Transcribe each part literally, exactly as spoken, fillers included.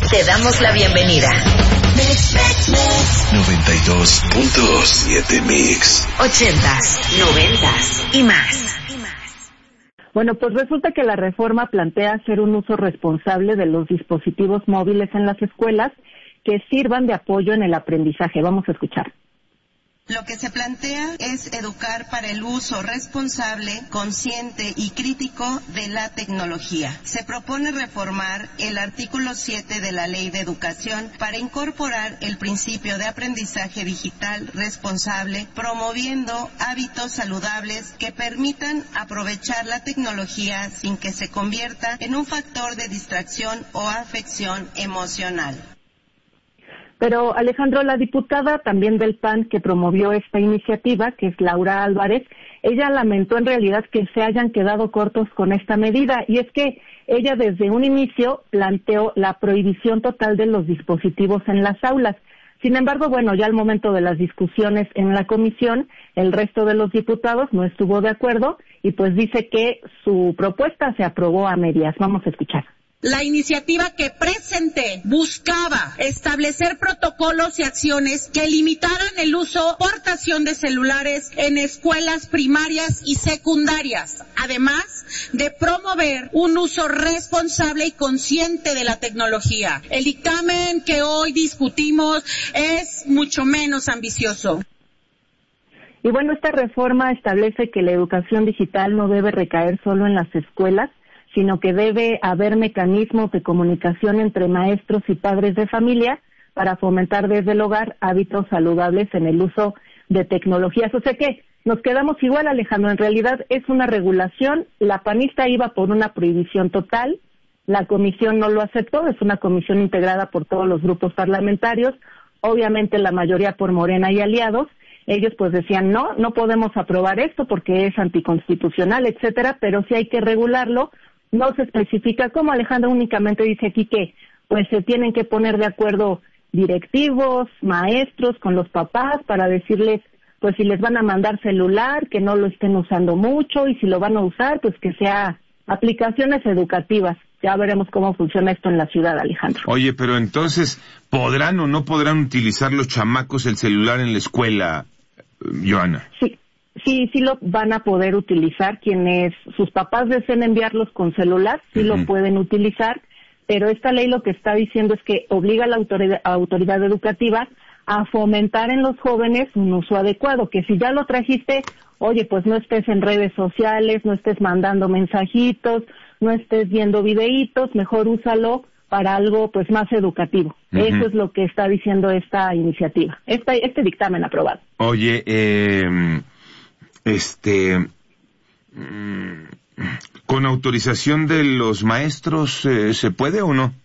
Te damos la bienvenida. noventa y dos punto siete Mix. Ochentas, noventas y más. Bueno, pues resulta que la reforma plantea hacer un uso responsable de los dispositivos móviles en las escuelas que sirvan de apoyo en el aprendizaje. Vamos a escuchar. Lo que se plantea es educar para el uso responsable, consciente y crítico de la tecnología. Se propone reformar el artículo siete de la Ley de Educación para incorporar el principio de aprendizaje digital responsable, promoviendo hábitos saludables que permitan aprovechar la tecnología sin que se convierta en un factor de distracción o afección emocional. Pero, Alejandro, la diputada también del P A N que promovió esta iniciativa, que es Laura Álvarez, ella lamentó en realidad que se hayan quedado cortos con esta medida, y es que ella desde un inicio planteó la prohibición total de los dispositivos en las aulas. Sin embargo, bueno, ya al momento de las discusiones en la comisión, el resto de los diputados no estuvo de acuerdo y pues dice que su propuesta se aprobó a medias. Vamos a escuchar. La iniciativa que presenté buscaba establecer protocolos y acciones que limitaran el uso o portación de celulares en escuelas primarias y secundarias, además de promover un uso responsable y consciente de la tecnología. El dictamen que hoy discutimos es mucho menos ambicioso. Y bueno, esta reforma establece que la educación digital no debe recaer solo en las escuelas, sino que debe haber mecanismos de comunicación entre maestros y padres de familia para fomentar desde el hogar hábitos saludables en el uso de tecnologías. O sea que nos quedamos igual, Alejandro, en realidad es una regulación, la panista iba por una prohibición total, la comisión no lo aceptó, es una comisión integrada por todos los grupos parlamentarios, obviamente la mayoría por Morena y aliados. Ellos pues decían, no, no podemos aprobar esto porque es anticonstitucional, etcétera, pero sí hay que regularlo. No se especifica cómo, Alejandro únicamente dice aquí que pues se tienen que poner de acuerdo directivos, maestros con los papás para decirles pues si les van a mandar celular, que no lo estén usando mucho, y si lo van a usar, pues que sea aplicaciones educativas. Ya veremos cómo funciona esto en la ciudad, Alejandro. Oye, pero entonces, ¿podrán o no podrán utilizar los chamacos el celular en la escuela, Joana? Sí. Sí, sí lo van a poder utilizar. Quienes sus papás deseen enviarlos con celular, sí uh-huh. lo pueden utilizar, pero esta ley lo que está diciendo es que obliga a la autoridad, autoridad educativa a fomentar en los jóvenes un uso adecuado, que si ya lo trajiste, oye, pues no estés en redes sociales, no estés mandando mensajitos, no estés viendo videitos, mejor úsalo para algo pues más educativo. Uh-huh. Eso es lo que está diciendo esta iniciativa, esta, este dictamen aprobado. Oye, eh... Este, mmm, ¿con autorización de los maestros eh, se puede o no?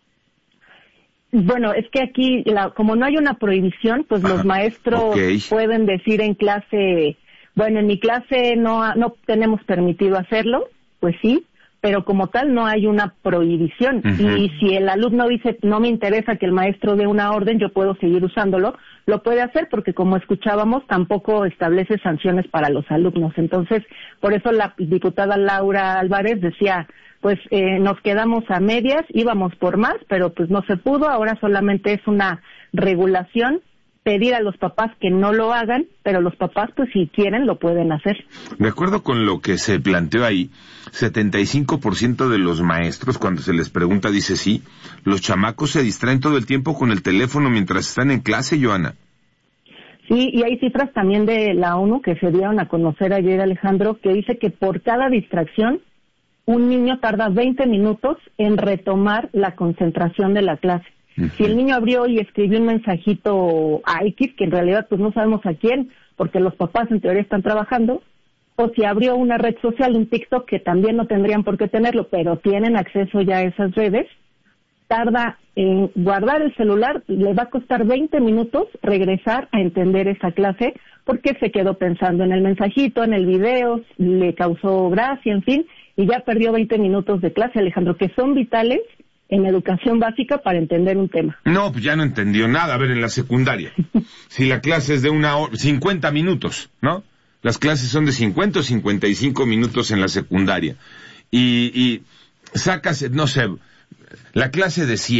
Bueno, es que aquí, la, como no hay una prohibición, pues Ajá, los maestros okay. pueden decir en clase, bueno, en mi clase no, no tenemos permitido hacerlo, pues sí, pero como tal no hay una prohibición. Uh-huh. Y si el alumno dice, no me interesa que el maestro dé una orden, yo puedo seguir usándolo, lo puede hacer porque, como escuchábamos, tampoco establece sanciones para los alumnos. Entonces, por eso la diputada Laura Álvarez decía, pues eh, nos quedamos a medias, íbamos por más, pero pues no se pudo, ahora solamente es una regulación, pedir a los papás que no lo hagan, pero los papás, pues si quieren, lo pueden hacer. De acuerdo con lo que se planteó ahí, setenta y cinco por ciento de los maestros, cuando se les pregunta, dice sí, los chamacos se distraen todo el tiempo con el teléfono mientras están en clase, Joana. Sí, y hay cifras también de la ONU que se dieron a conocer ayer, Alejandro, que dice que por cada distracción, un niño tarda veinte minutos en retomar la concentración de la clase. Uh-huh. Si el niño abrió y escribió un mensajito a X, que en realidad pues no sabemos a quién, porque los papás en teoría están trabajando, o si abrió una red social, un TikTok, que también no tendrían por qué tenerlo, pero tienen acceso ya a esas redes, tarda en guardar el celular, le va a costar veinte minutos regresar a entender esa clase, porque se quedó pensando en el mensajito, en el video, le causó gracia, en fin, y ya perdió veinte minutos de clase, Alejandro, que son vitales en educación básica para entender un tema. No, pues ya no entendió nada. A ver, en la secundaria, si la clase es de una hora, cincuenta minutos, ¿no? Las clases son de cincuenta o cincuenta y cinco minutos en la secundaria. Y, y sacas, no sé, la clase de cien.